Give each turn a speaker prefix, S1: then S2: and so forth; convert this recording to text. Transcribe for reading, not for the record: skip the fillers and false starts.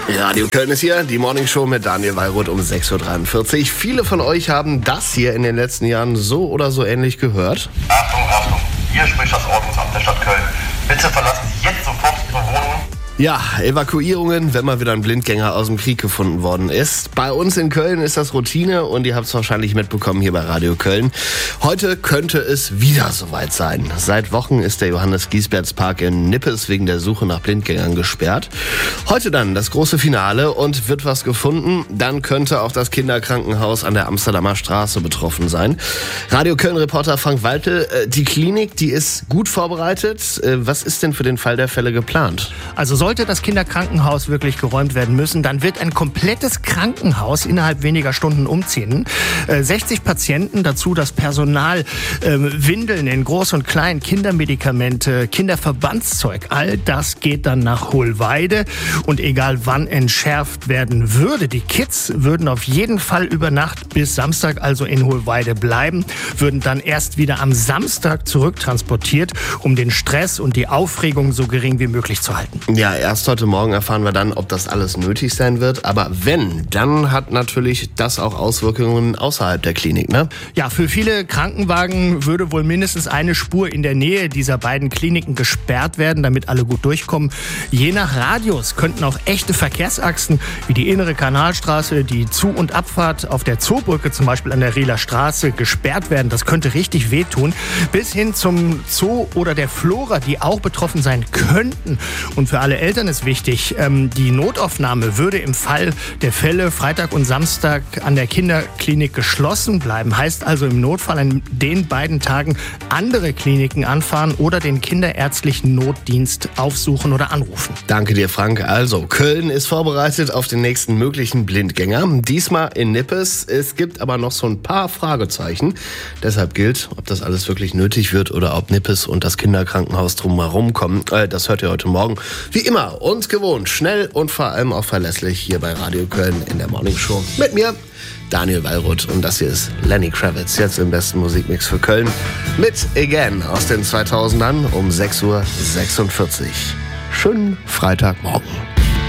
S1: Radio Köln ist hier, die Morningshow mit Daniel Wallroth um 6.43 Uhr. Viele von euch haben das hier in den letzten Jahren so oder so ähnlich gehört.
S2: Achtung, Achtung, hier spricht das Ordnungsamt der Stadt Köln. Bitte verlassen Sie jetzt sofort Ihre Wohnungen.
S1: Ja, Evakuierungen, wenn mal wieder ein Blindgänger aus dem Krieg gefunden worden ist. Bei uns in Köln ist das Routine und ihr habt es wahrscheinlich mitbekommen hier bei Radio Köln. Heute könnte es wieder soweit sein. Seit Wochen ist der Johannes-Giesberts-Park in Nippes wegen der Suche nach Blindgängern gesperrt. Heute dann das große Finale und wird was gefunden, dann könnte auch das Kinderkrankenhaus an der Amsterdamer Straße betroffen sein. Radio Köln-Reporter Frank Waltel, die Klinik, die ist gut vorbereitet. Was ist denn für den Fall der Fälle geplant?
S3: Also sollte das Kinderkrankenhaus wirklich geräumt werden müssen, dann wird ein komplettes Krankenhaus innerhalb weniger Stunden umziehen. 60 Patienten, dazu das Personal, Windeln in Groß und Klein, Kindermedikamente, Kinderverbandszeug. All das geht dann nach Hohlweide. Und egal wann entschärft werden würde, die Kids würden auf jeden Fall über Nacht bis Samstag also in Hohlweide bleiben, würden dann erst wieder am Samstag zurücktransportiert, um den Stress und die Aufregung so gering wie möglich zu halten.
S1: Ja, erst heute Morgen erfahren wir dann, ob das alles nötig sein wird. Aber wenn, dann hat natürlich das auch Auswirkungen außerhalb der Klinik, ne?
S3: Ja, für viele Krankenwagen würde wohl mindestens eine Spur in der Nähe dieser beiden Kliniken gesperrt werden, damit alle gut durchkommen. Je nach Radius könnten auch echte Verkehrsachsen wie die innere Kanalstraße, die Zu- und Abfahrt auf der Zoobrücke, zum Beispiel an der Rehler Straße, gesperrt werden. Das könnte richtig wehtun. Bis hin zum Zoo oder der Flora, die auch betroffen sein könnten. Und für alle Eltern ist wichtig, die Notaufnahme würde im Fall der Fälle Freitag und Samstag an der Kinderklinik geschlossen bleiben. Heißt also im Notfall an den beiden Tagen andere Kliniken anfahren oder den kinderärztlichen Notdienst aufsuchen oder anrufen.
S1: Danke dir, Frank. Also, Köln ist vorbereitet auf den nächsten möglichen Blindgänger. Diesmal in Nippes. Es gibt aber noch so ein paar Fragezeichen. Deshalb gilt, ob das alles wirklich nötig wird oder ob Nippes und das Kinderkrankenhaus drumherum kommen. Das hört ihr heute Morgen. Wie immer, uns gewohnt, schnell und vor allem auch verlässlich hier bei Radio Köln in der Morningshow. Mit mir, Daniel Wallroth. Und das hier ist Lenny Kravitz, jetzt im besten Musikmix für Köln. Mit Again aus den 2000ern um 6.46 Uhr. Schönen Freitagmorgen.